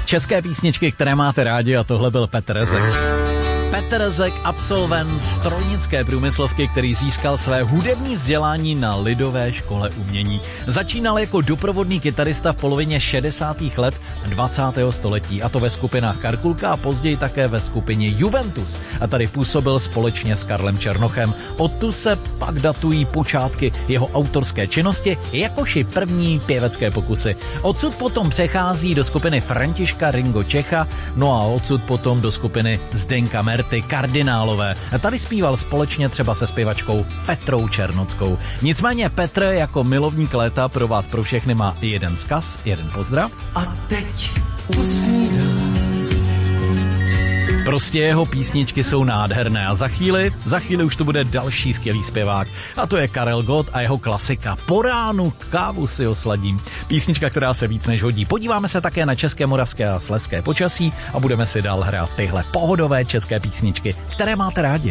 České písničky, které máte rádi, a tohle byl Petr Rezek. Petr Rezek, absolvent strojnické průmyslovky, který získal své hudební vzdělání na Lidové škole umění. Začínal jako doprovodný kytarista v polovině 60. let 20. století, a to ve skupinách Karkulka a později také ve skupině Juventus. A tady působil společně s Karlem Černochem. Odtud se pak datují počátky jeho autorské činnosti, jakož i první pěvecké pokusy. Odsud potom přechází do skupiny Františka Ringo Čecha, no a odsud potom do skupiny Zdenka Merty Kardinálové. Tady zpíval společně třeba se zpěvačkou Petrou Černockou. Nicméně Petr jako milovník léta pro vás pro všechny má jeden vzkaz, jeden pozdrav. A teď usnídám. Prostě jeho písničky jsou nádherné a za chvíli už to bude další skvělý zpěvák. A to je Karel Gott a jeho klasika Po ránu kávu si osladím. Písnička, která se víc než hodí. Podíváme se také na české, moravské a slezské počasí a budeme si dál hrát tyhle pohodové české písničky, které máte rádi.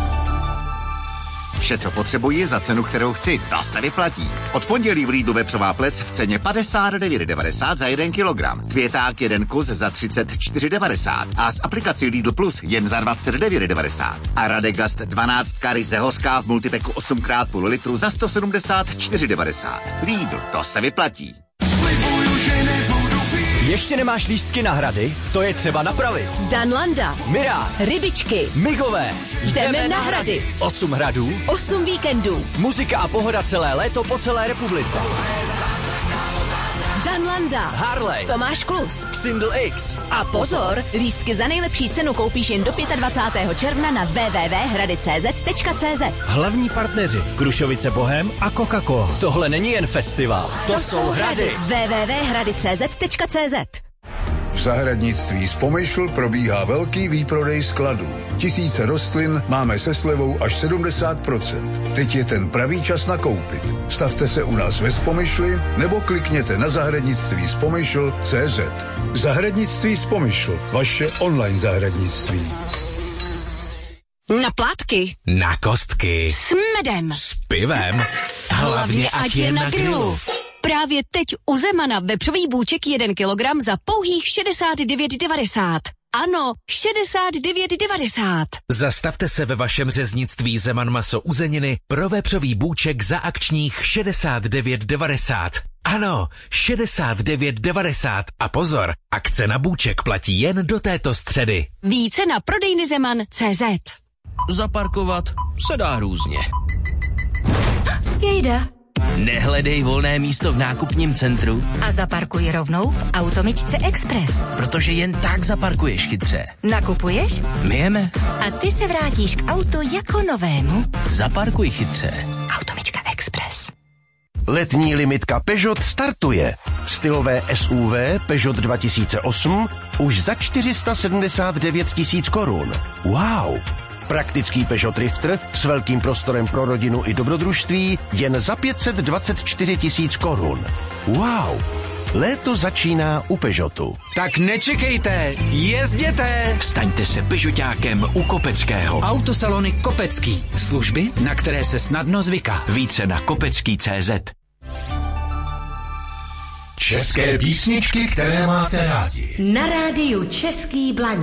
Vše, co potřebuji za cenu, kterou chci, to se vyplatí. Od pondělí v Lidlu vepřová plec v ceně 59,90 za 1 kilogram. Květák 1 kus za 34,90 a z aplikací Lidl Plus jen za 29,90. A Radegast 12 ryze hořká v multipeku 8x půl litru za 174,90. Lidl, to se vyplatí. Ještě nemáš lístky na hrady? To je třeba napravit. Danlanda, Mirá, Rybičky, Migové. Jdeme na hrady. 8 hradů, 8 víkendů. muzika a pohoda celé léto po celé republice. Danlanda, Harley, Tomáš Klus, Single X. A pozor, lístky za nejlepší cenu koupíš jen do 25. června na www.hradicz.cz. Hlavní partneři Krušovice Bohem a Coca-Cola. Tohle není jen festival, to jsou hrady. www.hradicz.cz. V zahradnictví Spomyšl probíhá velký výprodej skladů. Tisíce rostlin máme se slevou až 70%. Teď je ten pravý čas nakoupit. Stavte se u nás ve Spomyšli nebo klikněte na zahradnictví.spomyšl.cz. Zahradnictví Spomyšl, vaše online zahradnictví. Na plátky, Na kostky. s medem, S pivem. hlavně ať je na grilu. Právě teď u Zemana vepřový bůček 1 kilogram za pouhých 69,90. Ano, 69,90. Zastavte se ve vašem řeznictví Zeman maso uzeniny pro vepřový bůček za akčních 69,90. Ano, 69,90. A pozor, akce na bůček platí jen do této středy. Více na prodejny Zeman.cz. Zaparkovat se dá různě. Jejda. Nehledej volné místo v nákupním centru, A zaparkuj rovnou v Automyčce Express. protože jen tak zaparkuješ chytře. Nakupuješ My jeme. a ty se vrátíš k autu jako novému. Zaparkuj chytře. Automyčka Express. Letní limitka Peugeot startuje. Stylové SUV Peugeot 2008 už za 479 000 korun. Wow! Praktický Peugeot Drifter s velkým prostorem pro rodinu i dobrodružství jen za 524 000 korun. Wow! Léto začíná u Peugeotu. Tak nečekejte, jezděte! Staňte se Peugeotákem u Kopeckého. Autosalony Kopecký. Služby, na které se snadno zvyká. Více na kopecký.cz. České písničky, které máte rádi. Na rádiu Český Blaník.